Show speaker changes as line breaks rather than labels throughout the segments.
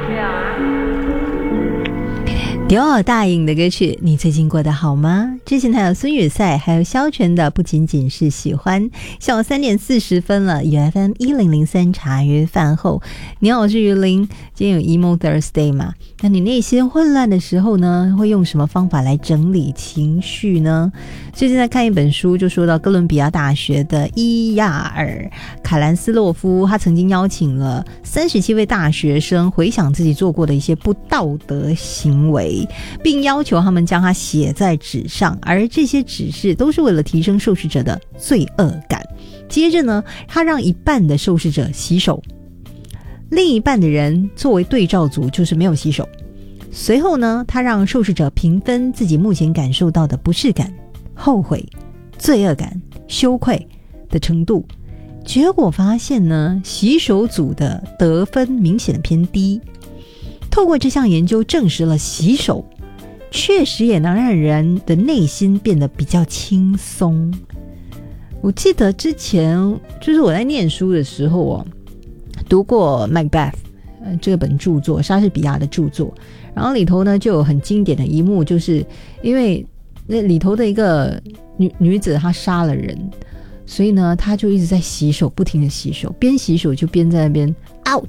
迪奥大颖的歌曲你最近过得好吗？之前还有孙雨赛还有萧全的不仅仅是喜欢。下午3点40分了，UFM 1003茶余饭后，你好，我是于林。今天有 Emo Thursday 嘛？那你内心混乱的时候呢，会用什么方法来整理情绪呢？最近在看一本书，就说到哥伦比亚大学的伊亚尔卡兰斯洛夫，他曾经邀请了37位大学生回想自己做过的一些不道德行为，并要求他们将它写在纸上，而这些指示都是为了提升受试者的罪恶感。接着呢，他让一半的受试者洗手，另一半的人作为对照组就是没有洗手。随后呢，他让受试者评分自己目前感受到的不适感、后悔、罪恶感、羞愧的程度。结果发现呢，洗手组的得分明显的偏低。透过这项研究证实了洗手确实也能让人的内心变得比较轻松。我记得之前就是我在念书的时候读过 Macbeth 这本著作，莎士比亚的著作，然后里头呢就有很经典的一幕，就是因为那里头的一个女子她杀了人，所以呢她就一直在洗手，不停的洗手，边洗手就边在那边 out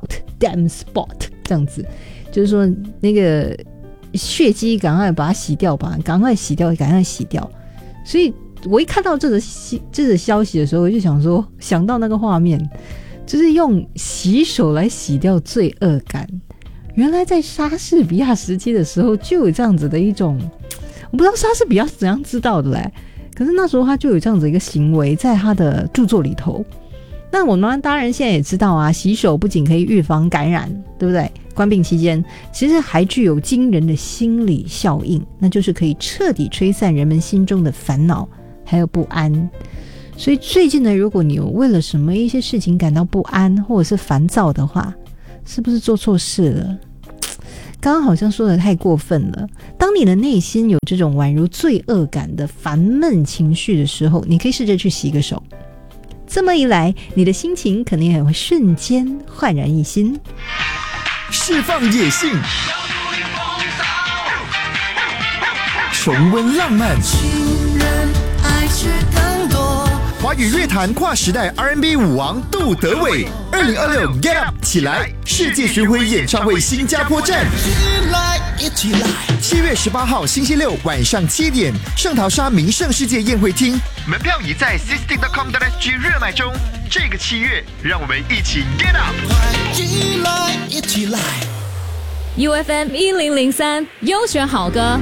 damn spot 这样子，就是说那个血迹赶快把它洗掉吧，赶快洗掉，赶快洗掉。所以我一看到这个消息的时候，我就想到那个画面，就是用洗手来洗掉罪恶感。原来在莎士比亚时期的时候就有这样子的一种，我不知道莎士比亚是怎样知道的嘞，可是那时候他就有这样子一个行为在他的著作里头。那我们当然现在也知道啊，洗手不仅可以预防感染，对不对？冠病期间其实还具有惊人的心理效应，那就是可以彻底吹散人们心中的烦恼还有不安。所以最近呢，如果你有为了什么一些事情感到不安或者是烦躁的话，是不是做错事了？刚刚好像说的太过分了。当你的内心有这种宛如罪恶感的烦闷情绪的时候，你可以试着去洗个手，这么一来你的心情肯定也会瞬间焕然一新。
释放野性，重温浪漫，
情人爱却更多。
华语乐坛跨时代 R&B 舞王杜德伟，2026 Get Up 起来世界巡回演唱会新加坡站，
一起来
7月18号星期六晚上7点，圣淘沙名胜世界宴会厅，门票已在 system.com.sg 热卖中。这个7月，让我们一起 Get Up，
一起来
UFM 1003优选好歌